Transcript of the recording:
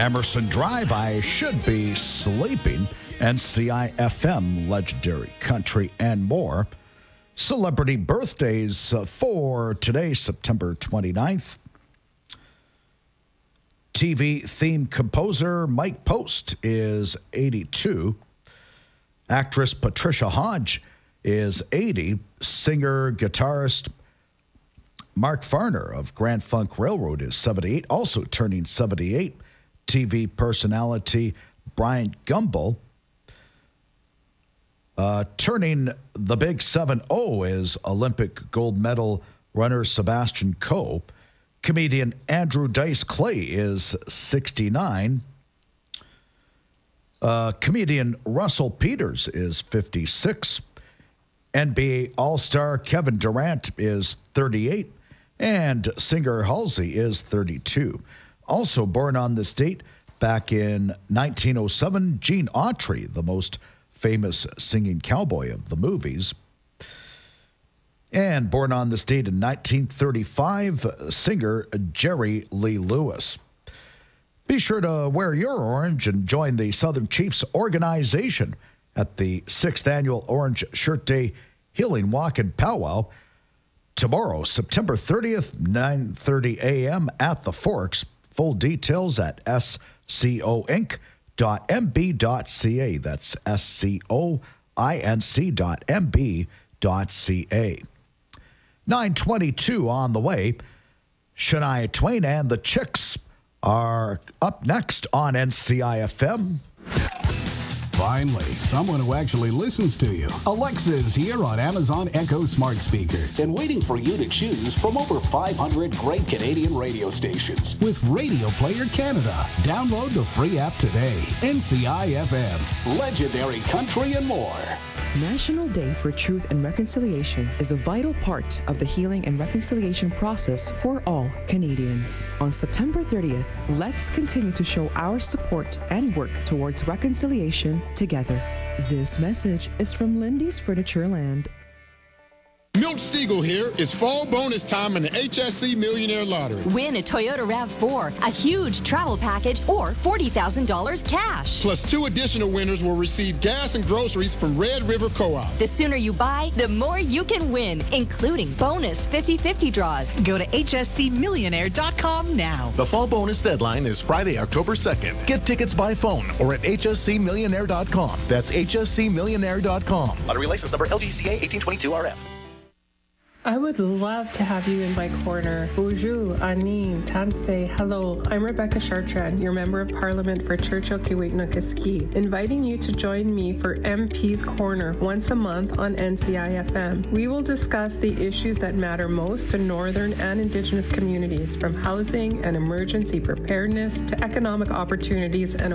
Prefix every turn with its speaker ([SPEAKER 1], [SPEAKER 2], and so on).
[SPEAKER 1] Emerson Drive, I Should Be Sleeping, NCIFM, Legendary Country, and more. Celebrity birthdays for today, September 29th. TV theme composer Mike Post is 82. Actress Patricia Hodge is 80. Singer, guitarist Mark Farner of Grand Funk Railroad is 78, also turning 78. TV personality Brian Gumbel. Turning the big 7-0 is Olympic gold medal runner Sebastian Coe. Comedian Andrew Dice Clay is 69. Comedian Russell Peters is 56. NBA All-Star Kevin Durant is 38. And singer Halsey is 32. Also born on this date, back in 1907, Gene Autry, the most famous singing cowboy of the movies. And born on this date in 1935, singer Jerry Lee Lewis. Be sure to wear your orange and join the Southern Chiefs organization at the 6th Annual Orange Shirt Day Healing Walk and Powwow tomorrow, September 30th, 9:30 a.m. at the Forks. Full details at scoinc.mb.ca. That's scoinc.mb.ca. 9:22 on the way. Shania Twain and the Chicks are up next on NCIFM.
[SPEAKER 2] Finally, someone who actually listens to you. Alexa is here on Amazon Echo smart speakers
[SPEAKER 3] and waiting for you to choose from over 500 great Canadian radio stations.
[SPEAKER 2] With Radio Player Canada. Download the free app today. NCIFM.
[SPEAKER 3] Legendary Country and more.
[SPEAKER 4] National Day for Truth and Reconciliation is a vital part of the healing and reconciliation process for all Canadians. On September 30th, let's continue to show our support and work towards reconciliation together. This message is from Lindy's Furniture Land.
[SPEAKER 5] Milt Stiegel here. It's fall bonus time in the HSC Millionaire Lottery.
[SPEAKER 6] Win a Toyota RAV4, a huge travel package, or $40,000 cash.
[SPEAKER 5] Plus 2 additional winners will receive gas and groceries from Red River Co-op.
[SPEAKER 6] The sooner you buy, the more you can win, including bonus 50/50 draws.
[SPEAKER 7] Go to hscmillionaire.com now.
[SPEAKER 8] The fall bonus deadline is Friday, October 2nd. Get tickets by phone or at hscmillionaire.com. That's hscmillionaire.com.
[SPEAKER 9] Lottery license number LGCA 1822RF.
[SPEAKER 10] I would love to have you in my corner. Bonjour, Anine, Tansei, hello. I'm Rebecca Chartrand, your Member of Parliament for Churchill-Kiewitna-Kiski, inviting you to join me for MP's Corner once a month on NCIFM. We will discuss the issues that matter most to Northern and Indigenous communities, from housing and emergency preparedness to economic opportunities and